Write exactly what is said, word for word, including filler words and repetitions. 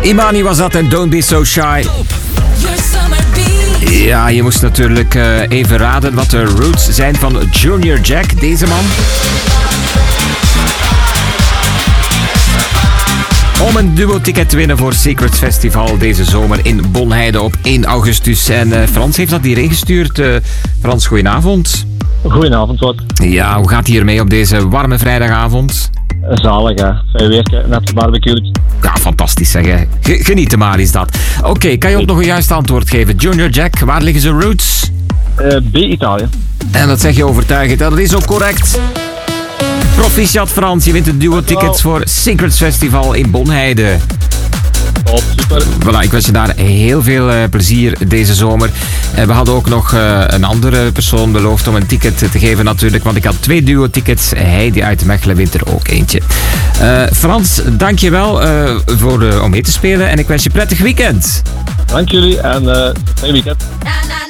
Imani was dat en Don't Be So Shy. Ja, je moest natuurlijk uh, even raden wat de roots zijn van Junior Jack, deze man. Om een duo-ticket te winnen voor Secrets Festival deze zomer in Bonheide op één augustus. En uh, Frans heeft dat hierheen gestuurd. Uh, Frans, goedenavond. Goedenavond, wat. Ja, hoe gaat het hiermee op deze warme vrijdagavond? Zalig, hè. Vijf weken, net barbecue. Ja, fantastisch zeg. Hè. G- genieten maar is dat. Oké, okay, kan je ook nog een juist antwoord geven? Junior Jack, waar liggen zijn roots? Uh, B, Italië. En dat zeg je overtuigend. Dat is ook correct. Proficiat Frans, je wint de duo-tickets voor Secrets Festival in Bonheide. Top, super. Voilà, ik wens je daar heel veel uh, plezier deze zomer. Uh, we hadden ook nog uh, een andere persoon beloofd om een ticket te geven natuurlijk, want ik had twee duo-tickets. Hij die uit Mechelen wint er ook eentje. Uh, Frans, dank je wel uh, voor, uh, om mee te spelen en ik wens je een prettig weekend. Dank jullie en uh, fijn weekend.